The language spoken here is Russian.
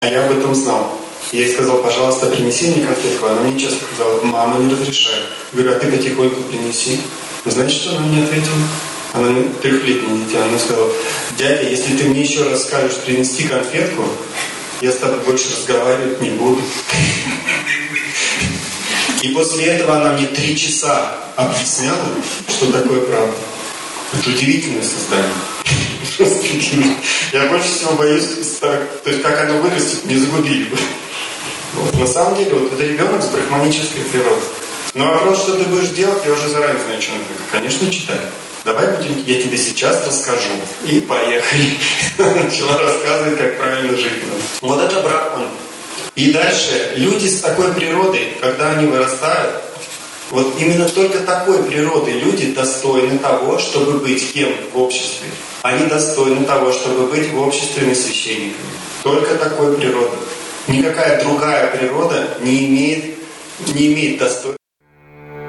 А я об этом знал. Я ей сказал, пожалуйста, принеси мне конфетку. Она мне честно сказала, мама не разрешает. Говорю, а ты потихоньку принеси. Вы знаете, что она мне ответила? Она 3-летняя дитя. Она сказала, дядя, если ты мне еще раз скажешь принести конфетку, я с тобой больше разговаривать не буду. И после этого она мне 3 часа объясняла, что такое правда. Это удивительное создание. Я больше всего боюсь, то есть как оно вырастет, не загубили бы. Вот. На самом деле, вот это ребенок с брахманической природой. Но вопрос, что ты будешь делать, я уже заранее знаю, что надо. Конечно, читай. Давай я тебе сейчас расскажу. И поехали. Начала рассказывать, как правильно жить. Вот это брахман. И дальше, люди с такой природой, когда они вырастают, вот именно только такой природы люди достойны того, чтобы быть кем в обществе. Они достойны того, чтобы быть в обществе священниками. Только такой природы. Никакая другая природа не имеет достоинства.